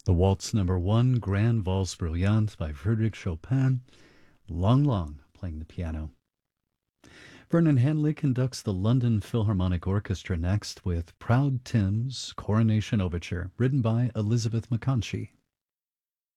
The Waltz Number 1, Grand Valse Bruyante by Frédéric Chopin, Long Long playing the piano. Vernon Hanley conducts the London Philharmonic Orchestra next with Proud Tim's Coronation Overture, written by Elizabeth McConchie.